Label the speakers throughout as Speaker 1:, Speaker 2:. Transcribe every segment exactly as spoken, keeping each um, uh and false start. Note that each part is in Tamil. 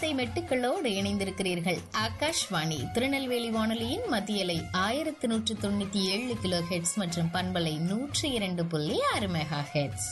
Speaker 1: இன்னிசை மெட்டுக்களோடு இணைந்திருக்கிறீர்கள். ஆகாஷ்வாணி திருநெல்வேலி வானொலியின் மத்தியலை ஆயிரத்தி நூற்று தொண்ணூத்தி ஏழு கிலோ ஹெட்ஸ் மற்றும் பண்பலை நூற்றி இரண்டு புள்ளி ஆறு மெகா ஹெட்ஸ்.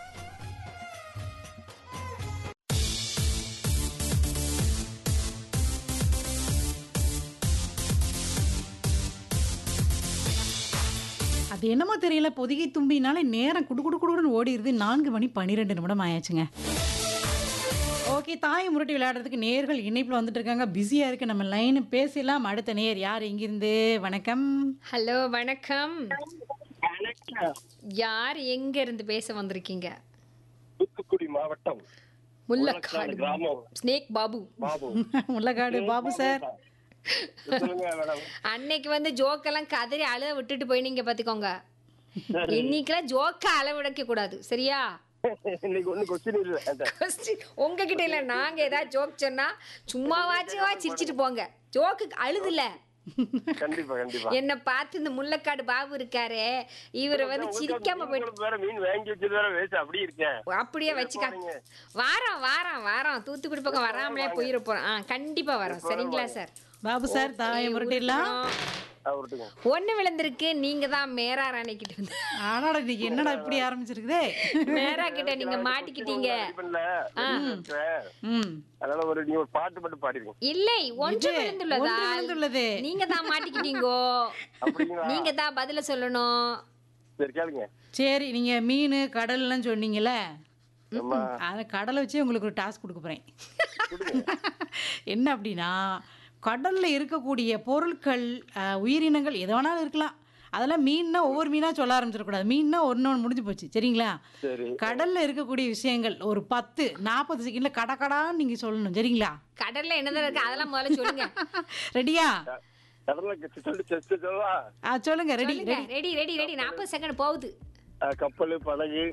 Speaker 2: அது என்னமோ தெரியல, பொதிகை தும்பினாலே நேரம் குடு குடு குடுன்னு ஓடிடுது. நான்கு மணி பன்னிரெண்டு நிமிடம் ஆயாச்சுங்க. ஓகே, தாயை முரட்டி விளையாடுறதுக்கு நேர்கள் இணைப்பில் வந்துட்டு இருக்காங்க. பிஸியாக இருக்கு நம்ம லைனு. பேசலாம். அடுத்த நேர் யார் எங்கிருந்து? வணக்கம்.
Speaker 3: ஹலோ, வணக்கம். யார் எங்க இருந்து பேச வந்திருக்கீங்க?
Speaker 4: தூத்துக்குடி மாவட்டம்
Speaker 3: முள்ளக்காடு
Speaker 4: கிராமம்
Speaker 3: ஸ்னேக் பாபு.
Speaker 2: முள்ளக்காடு பாபு சார்.
Speaker 3: அன்னைக்கு வந்து ஜோக்கெல்லாம் கதறி அழுத விட்டுட்டு போயினீங்க பாத்துக்கோங்க. இன்னைக்கெல்லாம் ஜோக்க அள விடக்க கூடாது, சரியா? உங்ககிட்ட இல்ல, நாங்க ஏதாவது ஜோக் சொன்னா சும்மாவாச்சுவா சிரிச்சிட்டு போங்க. ஜோக்கு அழுதுல என்ன பார்த்து இந்த முள்ளக்காடு பாபு இருக்காரு, இவரை வந்து சிரிக்காம போயிட்டு அப்படியே வச்சுக்கா. வாரம் வாரம் வாரம் தூத்துக்குடி பக்கம் வராமலே போயிட போறோம். ஆஹ் கண்டிப்பா வரோம், சரிங்களா சார்?
Speaker 2: பாபு சார், தாயை முரட்டிடலாம்.
Speaker 3: ஒண்ணு விழுந்திருக்கு. நீங்க தான் மேரா ராணிக்கிட்ட வந்து.
Speaker 2: ஆனாடா இன்னைக்கு என்னடா இப்படி ஆரம்பிச்சிருக்குதே.
Speaker 3: மேரா கிட்ட நீங்க மாட்டிக்கிட்டீங்க.
Speaker 4: பாட்டு மட்டும் பாடிருக்கோம்.
Speaker 3: இல்லை, ஒன்று விழுந்துள்ளதா?
Speaker 2: விழுந்துள்ளது.
Speaker 3: நீங்க தான் மாட்டிக்கிட்டீங்கோ. நீங்க தான் பதில சொல்லணும்.
Speaker 2: சரி, நீங்க மீன் கடல்லாம் சொன்னீங்கல்ல, அந்த கடலை வச்சு உங்களுக்கு ஒரு டாஸ்க் கொடுக்க போறேன். என்ன அப்படின்னா, கடல்ல இருக்கக்கூடிய பொருட்கள், உயிரினங்கள் எது வேணாலும் இருக்கலாம். அதெல்லாம் மீன்னா ஒவ்வொரு மீனா சொல்ல ஆரம்பிச்சிடக்கூடாது. மீன்னா ஒன்னு ஒன்று முடிஞ்சு போச்சு, சரிங்களா? கடல்ல இருக்கக்கூடிய விஷயங்கள் ஒரு பத்து நாற்பது செகண்ட்ல கடக்கடான்னு நீங்க சொல்லணும், சரிங்களா?
Speaker 3: கடல்ல என்னதான் இருக்கு அதெல்லாம் முதல்ல சொல்லுங்க.
Speaker 2: ரெடியா? சொல்லுங்க. ரெடி
Speaker 3: ரெடி ரெடி ரெடி நாற்பது செகண்ட் போகுது.
Speaker 4: கப்பல், படகு,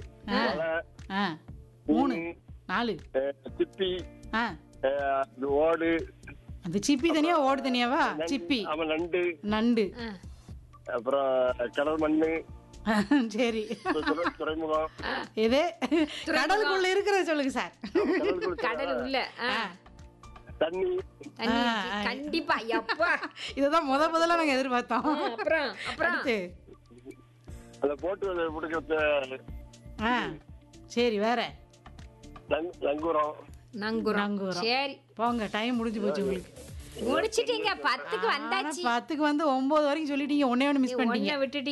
Speaker 2: மூணு நாலு
Speaker 4: சிப்பி, ஓடு.
Speaker 2: அந்த சிப்பி தனியா ஓடு தனியாவா? சிப்பி, நண்டு நண்டு
Speaker 4: அப்புறம் கடல் மண்ணு.
Speaker 2: சரி,
Speaker 4: துறைமுகம்.
Speaker 2: எது கடலுக்குள்ள இருக்கிறத சொல்லுங்க சார்.
Speaker 3: கடல் உள்ள
Speaker 4: தண்ணி.
Speaker 3: கண்டிப்பா. அப்பா,
Speaker 2: இததான் முத முதல்ல நாங்க எதிர்பார்த்தோம்.
Speaker 3: அப்புறம் அப்புறம்
Speaker 4: அந்த போட்டு பிடிக்கிறது.
Speaker 2: சரி, வேற?
Speaker 4: நங்கூரம்.
Speaker 3: நங்கூரம். சரி,
Speaker 2: போங்க, டைம் முடிஞ்சு போச்சு உங்களுக்கு.
Speaker 3: முடிச்சிட்டீங்க. பத்துக்கு வந்தாச்சு.
Speaker 2: பத்துக்கு வந்து ஒன்பது வரைக்கும் சொல்லிட்டீங்க. ஒன்னே ஒன்று மிஸ் பண்ணிட்டீங்க.
Speaker 3: விட்டுட்டீங்க.